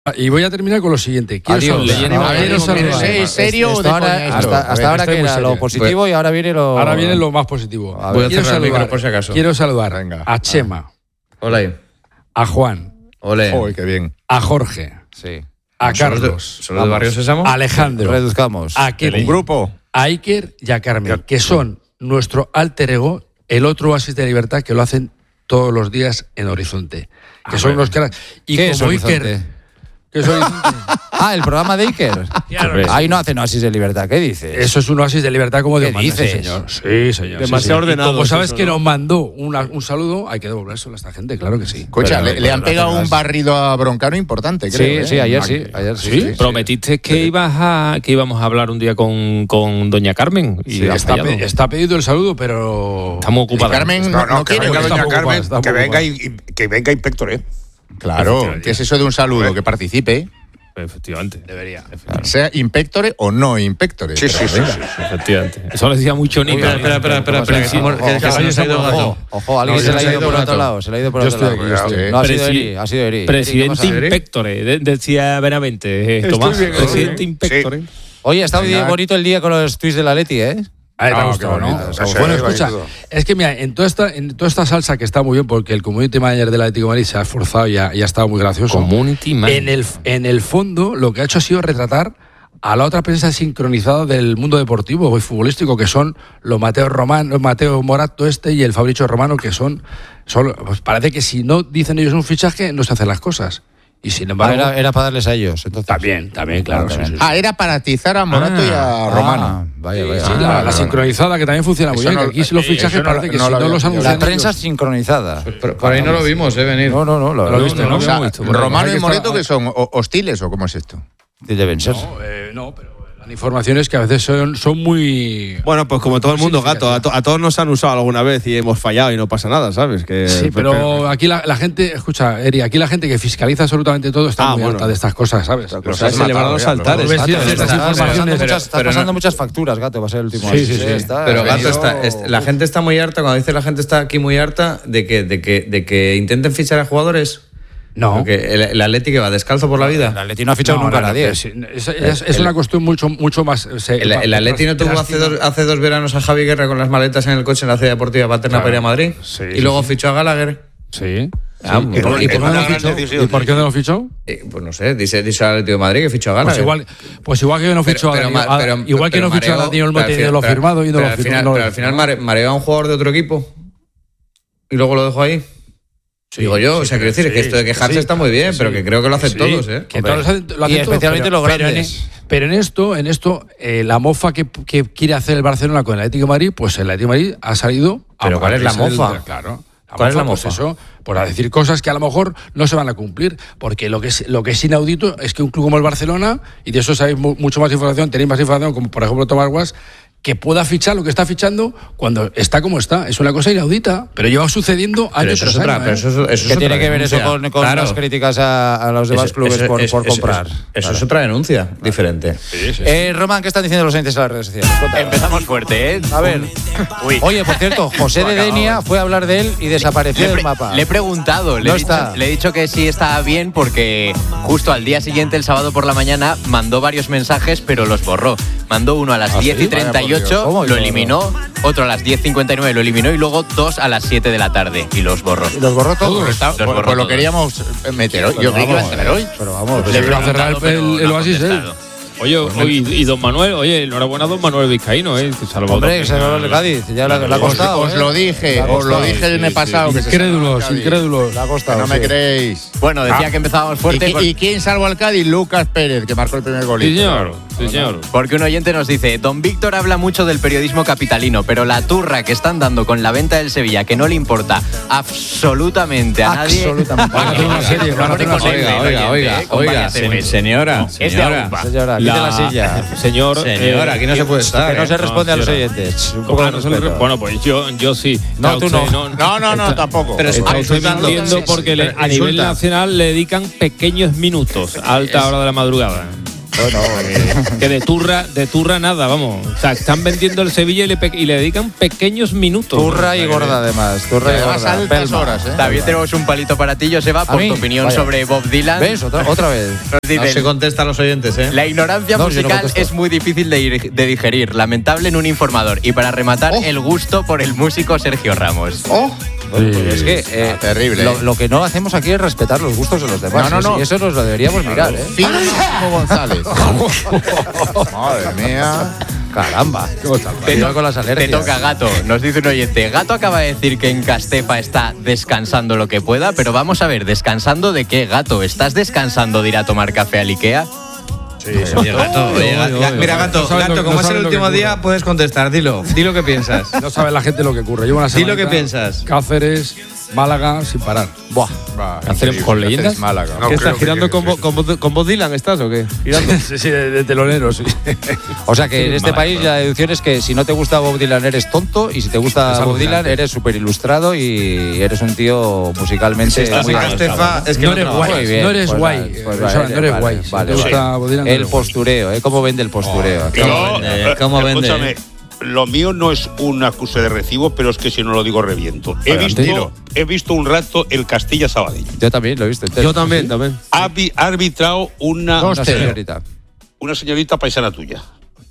Y voy a terminar con lo siguiente. ¿Es serio o de coña? Hasta ahora que era lo positivo y ahora viene lo... Ahora viene lo más positivo. Voy a cerrar el micro por si acaso. Quiero saludar a Chema. Hola. A Juan. Ole. Joder, qué bien. A Jorge. Sí. A Carlos. ¿Son los de Barrio Sésamo? A Alejandro. Reduzcamos. A Kelly. Un grupo. A Iker y a Carmen, que son nuestro alter ego, el otro oasis de libertad que lo hacen todos los días en Horizonte. Que son unos caras. Y ¿Qué es como Horizonte? Iker. ¿Qué es Horizonte? El programa de Iker. Ahí no hacen oasis de libertad. ¿Qué dices? Eso es un oasis de libertad como Dios ¿Qué manda, dices? señor. Sí, señor. Demasiado ordenado. Como sabes eso, que ¿no? nos mandó un saludo, hay que devolvérselo a esta gente, claro que sí. Escucha, le han pegado un barrido a Broncano importante, creo. Sí, ayer sí. Prometiste que íbamos a hablar un día con doña Carmen y Sí, has fallado. está pedido el saludo, pero Estamos ocupados. Carmen No, que quiere. venga doña Está Carmen, ocupada, que venga que venga Inspector, Claro, ¿qué es eso de un saludo? Que participe, Efectivamente. debería. sea inspectore o no inspectore. Sí. Efectivamente. Eso lo decía mucho Nico. Espera, que se nos ha ido el gato. Ojo, alguien se le ha ido por otro lado. Yo estoy aquí, yo estoy. No, ha sido Eri. Ha sido Eri. Presidente Eri, ¿qué pasa? Inspectore, decía Benavente. Tomás, bien, presidente Inspectore. Oye, ha estado bonito el día con los tweets de la Leti, ¿eh? Ahí te ha qué gustado, ¿no? bonito. Sí, Bueno, sí, escucha, bonito. es que mira, en toda esta salsa que está muy bien, porque el community manager del Atlético de Madrid se ha esforzado y ha estado muy gracioso. Community manager. En el fondo, lo que ha hecho ha sido retratar a la otra prensa sincronizada del mundo deportivo y futbolístico, que son los Mateo Morato y el Fabricio Romano, que son pues parece que si no dicen ellos un fichaje, no se hacen las cosas. Y sin embargo... Era para darles a ellos, entonces. También, claro. Sí. Era para atizar a Morato y a Romano. Vaya. Sí, la sincronizada, que también funciona muy Eso bien. no- que aquí si los fichajes eso no- parece que no si lo no había los pillado. anuncian La prensa ellos- sincronizada. Por ahí no lo vimos, venir. No, lo viste, ¿no? O sea, visto. Romano Hay y que Morato, estar- que son hostiles o cómo es esto. Deben ser. No, pero las informaciones que a veces son muy... Bueno, pues como todo el mundo, gato, a todos nos han usado alguna vez y hemos fallado y no pasa nada, ¿sabes? Sí, pero aquí la gente, escucha, Eri, aquí la gente que fiscaliza absolutamente todo está muy alta de estas cosas, ¿sabes? Pero se han celebrado los altares. Por ver si ciertas informaciones... Estás pasando muchas facturas, gato, va a ser el último año. Sí. Pero gato, la gente está muy harta, cuando dice la gente está aquí muy harta de que intenten fichar a jugadores. No. Porque el Atleti que va descalzo por la vida. El Atleti no ha fichado nunca a nadie. Es una cuestión mucho más... El Atleti no tuvo hace 2 veranos a Javi Guerra con las maletas en el coche en la ciudad deportiva paterna para ir a Madrid. Sí, y luego fichó a Gallagher. Sí. Muy ¿Y por bien. qué no lo fichó? ¿Y por qué no lo fichó? Pues no sé, dice el Atlético de Madrid que fichó a Gallagher. Pues igual que no fichó igual que no fichó a Daniel Olmo, tiene lo firmado y no lo firmó. Pero al final mareó a un jugador de otro equipo y luego lo dejó ahí. Digo yo, o sea, quiero decir, que esto de quejarse está muy bien, pero que creo que lo hacen todos, ¿eh? Que todos lo hacen Y especialmente los pero grandes. Pero en esto, la mofa que quiere hacer el Barcelona con el Atlético de Madrid, pues el Atlético de Madrid ha salido... ¿Pero cuál es la mofa? Claro. ¿Cuál es la pues mofa? eso, por decir cosas que a lo mejor no se van a cumplir, porque lo que es inaudito es que un club como el Barcelona, y de eso sabéis mucho más información, tenéis más información, como por ejemplo Tomás Guas, que pueda fichar lo que está fichando cuando está como está. Es una cosa inaudita, pero lleva sucediendo años Pero tras años. eso ¿Qué tiene que ver eso con las críticas a los demás clubes por comprar? Eso es otra denuncia diferente. Román, ¿qué están diciendo los oyentes en las redes sociales? Cuéntanos. Empezamos fuerte, ¿eh? A ver. Uy. Oye, por cierto, José de Denia fue a hablar de él y desapareció del mapa. Le he preguntado, No está. le he dicho que sí estaba bien porque justo al día siguiente, el sábado por la mañana, mandó varios mensajes, pero los borró. Mandó uno a las 10:38, ¿Cómo? lo eliminó, otro a las 10:59 lo eliminó y luego 2 a las 7 de la tarde y los borró. Los borró todos. Los borró Pues lo todos. queríamos meter hoy. Yo creí que iba a estar hoy. Pero vamos. Le iba a cerrar el oasis él. Oye, y don Manuel, enhorabuena a don Manuel Vizcaíno, que salvó. Hombre, que se va el Cádiz. Ya le ha costado. Os lo dije el mes pasado. Que se Incrédulos. Le ha costado. no me creéis. Bueno, decía que empezábamos fuerte ¿Y quién salvó al Cádiz? Lucas Pérez, que marcó el primer gol. Sí, señor. porque un oyente nos dice: Don Víctor habla mucho del periodismo capitalino, pero la turra que están dando con la venta del Sevilla, que no le importa absolutamente a nadie. Absolutamente. Van a hacer una serie, van a hacer una serie. Oiga, señora. Señora, quite la silla. Señora, aquí no se puede estar. Que no se responde a los oyentes. Un poco de respeto. Bueno, pues yo sí. No, tú no. No, tampoco. Pero Está usted insultando. mintiendo porque a nivel nacional le dedican pequeños minutos a alta hora de la madrugada. Que de turra nada, vamos. O sea, están vendiendo el Sevilla y le dedican pequeños minutos. Turra y gorda, además. Turra y gorda. Altas horas, ¿eh? También tenemos un palito para ti, Joseba, por tu opinión sobre Bob Dylan. ¿Ves? Otra vez. No se contesta a los oyentes, ¿eh? La ignorancia musical es muy difícil de digerir, lamentable en un informador. Y para rematar, el gusto por el músico Sergio Ramos. Es que terrible. Lo que no hacemos aquí es respetar los gustos de los demás. No. Y eso nos lo deberíamos mirar, ¿eh? Finísimo González. Madre mía. Caramba. Con las alergias. Te toca, Gato. Nos dice un oyente. Gato acaba de decir que en Castefa está descansando lo que pueda, pero vamos a ver, ¿descansando de qué, Gato? ¿Estás descansando de ir a tomar café al Ikea? Sí, Gato. Mira, Gato, como es el último día, puedes contestar. Dilo qué piensas. No sabe la gente lo que ocurre. Llevo una semana. Dilo qué piensas. Cáceres, Málaga, sin parar. Buah. ¿Cáceres con leyendas? Málaga. ¿Qué estás girando con Bob Dylan? ¿Estás o qué? Girando. Sí, de telonero, sí. O sea que en este país la deducción es que si no te gusta Bob Dylan eres tonto y si te gusta Bob Dylan eres súper ilustrado y eres un tío musicalmente muy Castefa, es que no eres guay. Muy bien, No eres pues guay. vale, No eres guay. Si te gusta Bob Dylan, no el eres guay. postureo, ¿cómo vende el postureo? ¿Cómo vende? Escúchame, lo mío no es un acuse de recibo, pero es que si no lo digo reviento. He visto un rato el Castilla-Sabadell. Yo también lo he visto. Yo también. Ha arbitrado una señorita paisana tuya.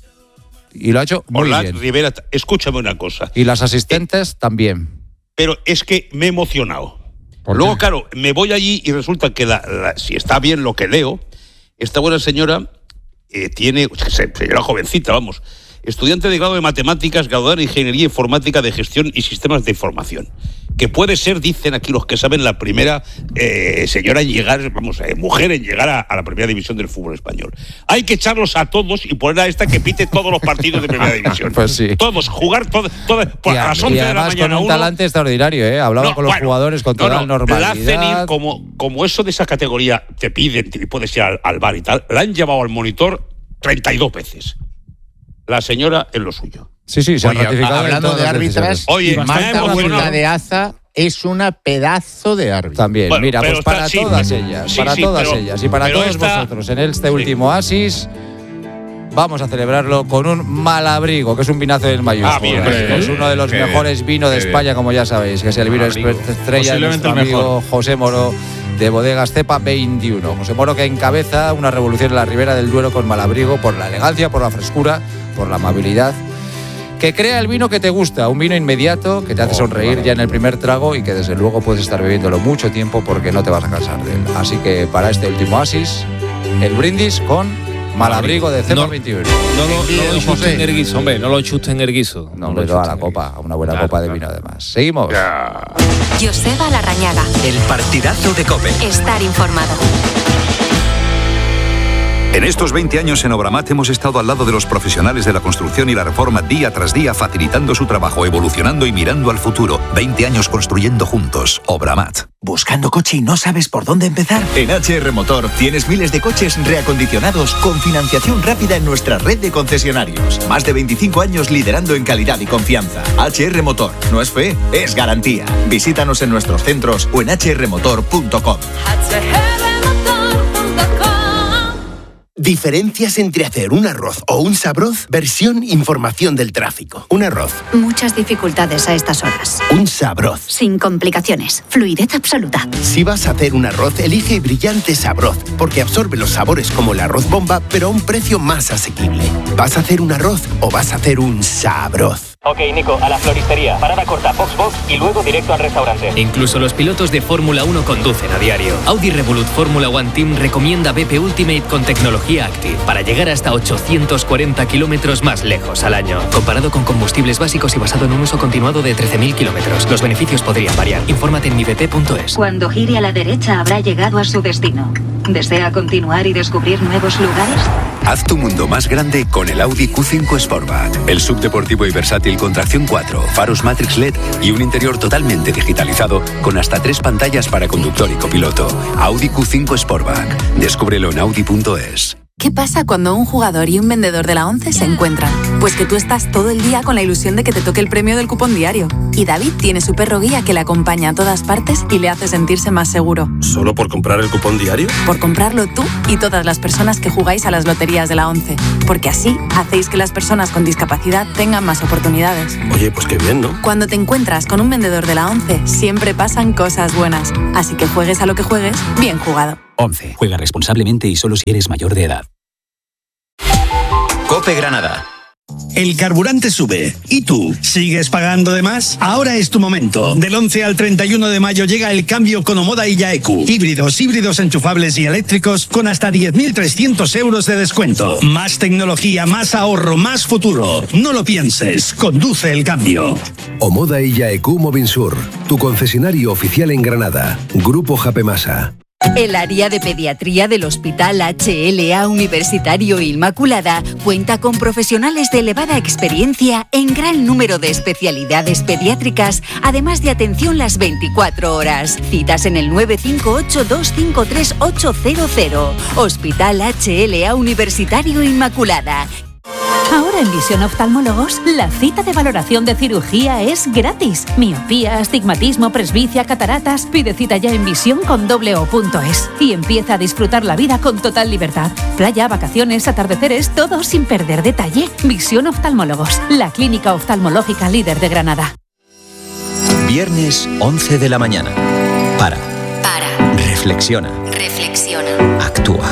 Y lo ha hecho muy Hola, bien. Rivera, escúchame una cosa. Y las asistentes también. Pero es que me he emocionado. ¿Por Luego, qué? claro, me voy allí y resulta que si está bien lo que leo, esta buena señora tiene, señora jovencita, vamos, estudiante de grado de matemáticas, graduada en ingeniería informática de gestión y sistemas de información. Que puede ser, dicen aquí los que saben, la primera señora en llegar, mujer en llegar a la primera división del fútbol español. Hay que echarlos a todos y poner a esta que pite todos los partidos de primera división. Pues sí. Todos, jugar a las 11 de la mañana. Con un talante extraordinario, ¿eh? Hablaba con los jugadores con toda la normalidad. La hacen como eso de esa categoría te piden y puedes ir al bar y tal, la han llevado al monitor 32 veces. La señora en lo suyo. Sí, se ha ratificado. Hablando de árbitras, Marta Huerta de Aza es una pedazo de árbitra. También, bueno, mira, pues para todas ellas, y para todos vosotros, en este último Oasis, vamos a celebrarlo con un Malabrigo, que es un vinazo del mayúsculas. Es uno de los mejores vinos de España, como ya sabéis, que es el vino estrella de nuestro amigo José Moro, de Bodegas Cepa 21. José Moro, que encabeza una revolución en la Ribera del Duero con Malabrigo por la elegancia, por la frescura, por la amabilidad, que crea el vino que te gusta, un vino inmediato que te hace sonreír ya en el primer trago y que desde luego puedes estar bebiéndolo mucho tiempo porque no te vas a cansar de él. Así que para este último Oasis, el brindis con Malabrigo de Cepa 21. No lo chusten en el guiso, hombre, no lo chusten en el guiso. No, hombre, a la copa, a una buena copa de vino además. Seguimos. Joseba Larrañaga. El partidazo de COPE. Estar informado. En estos 20 años en Obramat hemos estado al lado de los profesionales de la construcción y la reforma día tras día, facilitando su trabajo, evolucionando y mirando al futuro. 20 años construyendo juntos. Obramat. ¿Buscando coche y no sabes por dónde empezar? En HR Motor tienes miles de coches reacondicionados con financiación rápida en nuestra red de concesionarios. Más de 25 años liderando en calidad y confianza. HR Motor. No es fe, es garantía. Visítanos en nuestros centros o en hrmotor.com. Diferencias entre hacer un arroz o un sabroz. Versión información del tráfico. Un arroz. Muchas dificultades a estas horas. Un sabroz. Sin complicaciones. Fluidez absoluta. Si vas a hacer un arroz, elige Brillante Sabroz, porque absorbe los sabores como el arroz bomba, pero a un precio más asequible. ¿Vas a hacer un arroz o vas a hacer un sabroz? Ok, Nico, a la floristería. Parada corta, box y luego directo al restaurante. Incluso los pilotos de Fórmula 1 conducen a diario. Audi Revolut Fórmula One Team recomienda BP Ultimate con tecnología Active para llegar hasta 840 kilómetros más lejos al año. Comparado con combustibles básicos y basado en un uso continuado de 13.000 kilómetros. Los beneficios podrían variar. Infórmate en mibp.es. Cuando gire a la derecha habrá llegado a su destino. ¿Desea continuar y descubrir nuevos lugares? Haz tu mundo más grande con el Audi Q5 Sportback. El subdeportivo y versátil con tracción 4, faros Matrix LED y un interior totalmente digitalizado con hasta 3 pantallas para conductor y copiloto. Audi Q5 Sportback. Descúbrelo en audi.es. ¿Qué pasa cuando un jugador y un vendedor de la ONCE se encuentran? Pues que tú estás todo el día con la ilusión de que te toque el premio del cupón diario. Y David tiene su perro guía que le acompaña a todas partes y le hace sentirse más seguro. ¿Solo por comprar el cupón diario? Por comprarlo tú y todas las personas que jugáis a las loterías de la ONCE. Porque así hacéis que las personas con discapacidad tengan más oportunidades. Oye, pues qué bien, ¿no? Cuando te encuentras con un vendedor de la ONCE, siempre pasan cosas buenas. Así que juegues a lo que juegues, bien jugado. 11. Juega responsablemente y solo si eres mayor de edad. COPE Granada. El carburante sube. ¿Y tú? ¿Sigues pagando de más? Ahora es tu momento. Del 11 al 31 de mayo llega el cambio con Omoda y Yaeku. Híbridos enchufables y eléctricos con hasta 10.300 euros de descuento. Más tecnología, más ahorro, más futuro. No lo pienses. Conduce el cambio. Omoda y Yaeku Movinsur. Tu concesionario oficial en Granada. Grupo Japemasa. El área de pediatría del Hospital HLA Universitario Inmaculada cuenta con profesionales de elevada experiencia en gran número de especialidades pediátricas, además de atención las 24 horas. Citas en el 958-253-800. Hospital HLA Universitario Inmaculada. Ahora en Visión Oftalmólogos, la cita de valoración de cirugía es gratis. Miopía, astigmatismo, presbicia, cataratas. Pide cita ya en visión.es y empieza a disfrutar la vida con total libertad. Playa, vacaciones, atardeceres, todo sin perder detalle. Visión Oftalmólogos, la clínica oftalmológica líder de Granada. Viernes 11 de la mañana. Para. Reflexiona. Actúa.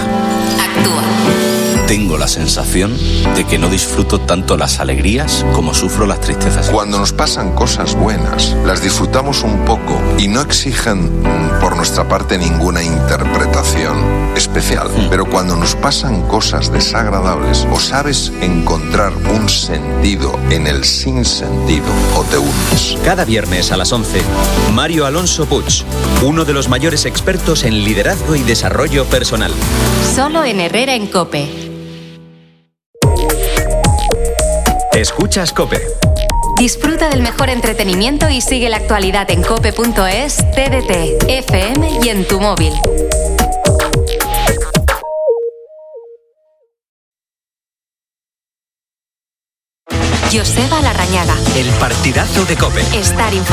Tengo la sensación de que no disfruto tanto las alegrías como sufro las tristezas. Cuando nos pasan cosas buenas, las disfrutamos un poco y no exigen por nuestra parte ninguna interpretación especial. Pero cuando nos pasan cosas desagradables, o sabes encontrar un sentido en el sinsentido o te hundes. Cada viernes a las 11, Mario Alonso Puig, uno de los mayores expertos en liderazgo y desarrollo personal. Solo en Herrera en COPE. Escuchas COPE. Disfruta del mejor entretenimiento y sigue la actualidad en cope.es, TDT, FM y en tu móvil. Joseba Larrañaga. El partidazo de COPE. Estar informado.